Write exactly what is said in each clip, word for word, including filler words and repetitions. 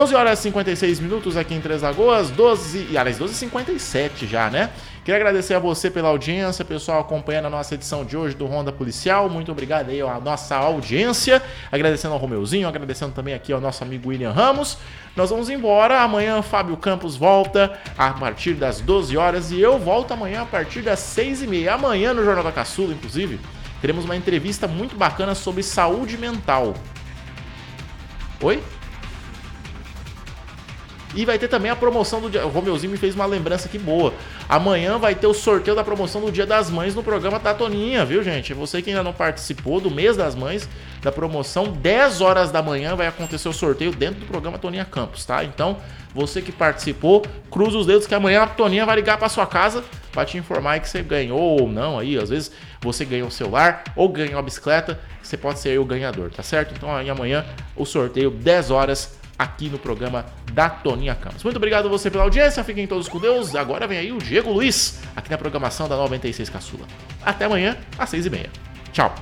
doze horas e cinquenta e seis minutos aqui em Três Lagoas, doze, e aliás, doze e cinquenta e sete já, né? Queria agradecer a você pela audiência, pessoal, acompanhando a nossa edição de hoje do Ronda Policial. Muito obrigado aí à nossa audiência. Agradecendo ao Romeuzinho, agradecendo também aqui ao nosso amigo William Ramos. Nós vamos embora. Amanhã Fábio Campos volta a partir das doze horas e eu volto amanhã a partir das seis e meia. Amanhã no Jornal da Caçula, inclusive, teremos uma entrevista muito bacana sobre saúde mental. Oi? E vai ter também a promoção do dia... O Romeuzinho me fez uma lembrança aqui boa. Amanhã vai ter o sorteio da promoção do Dia das Mães no programa da Toninha, viu, gente? Você que ainda não participou do mês das mães, da promoção, dez horas da manhã vai acontecer o sorteio dentro do programa Toninha Campos, tá? Então, você que participou, cruza os dedos que amanhã a Toninha vai ligar pra sua casa pra te informar que você ganhou ou não aí. Às vezes você ganhou um celular ou ganhou uma bicicleta, você pode ser aí o ganhador, tá certo? Então, aí amanhã o sorteio, dez horas, aqui no programa da Toninha Campos. Muito obrigado a você pela audiência, fiquem todos com Deus. Agora vem aí o Diego Luiz, aqui na programação da noventa e seis Caçula. Até amanhã, às seis e meia. Tchau.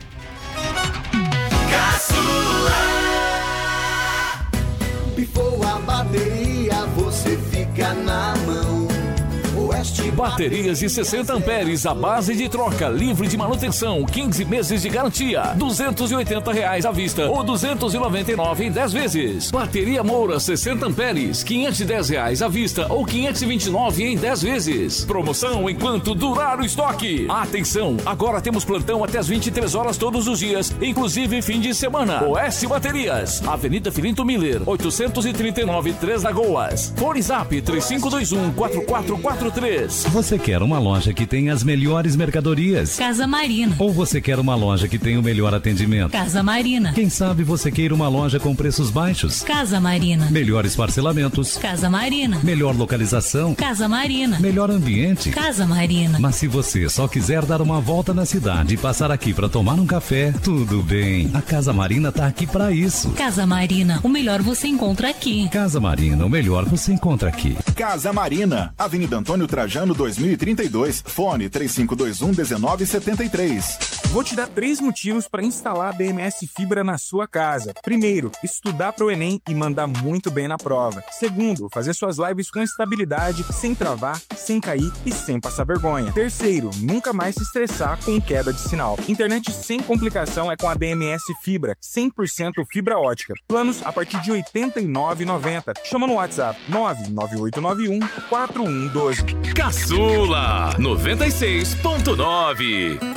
Caçula. Pifou a bateria, você fica na mão. Oeste Baterias de sessenta amperes, a base de troca, livre de manutenção, quinze meses de garantia, duzentos e oitenta reais à vista ou duzentos e noventa e nove em dez vezes. Bateria Moura sessenta amperes, quinhentos e dez reais à vista ou quinhentos e vinte e nove em dez vezes. Promoção enquanto durar o estoque. Atenção, agora temos plantão até as vinte e três horas todos os dias, inclusive fim de semana. Oeste Baterias, Avenida Filinto Miller, oitocentos e trinta e nove, Três Lagoas. Fone Zap três cinco dois um, quatro quatro quatro três. Você quer uma loja que tem as melhores mercadorias? Casa Marina. Ou você quer uma loja que tem o melhor atendimento? Casa Marina. Quem sabe você queira uma loja com preços baixos? Casa Marina. Melhores parcelamentos? Casa Marina. Melhor localização? Casa Marina. Melhor ambiente? Casa Marina. Mas se você só quiser dar uma volta na cidade e passar aqui para tomar um café, tudo bem. A Casa Marina tá aqui para isso. Casa Marina, o melhor você encontra aqui. Casa Marina, o melhor você encontra aqui. Casa Marina, Avenida Antônio Trajano dois mil e trinta e dois, fone três cinco dois um, um nove sete três. Vou te dar três motivos para instalar a B M S Fibra na sua casa. Primeiro, estudar para o Enem e mandar muito bem na prova. Segundo, fazer suas lives com estabilidade, sem travar, sem cair e sem passar vergonha. Terceiro, nunca mais se estressar com queda de sinal. Internet sem complicação é com a B M S Fibra, cem por cento fibra ótica. Planos a partir de oitenta e nove reais e noventa centavos. Chama no WhatsApp nove nove oito nove um, quatro um um dois. Caçula noventa e seis ponto nove.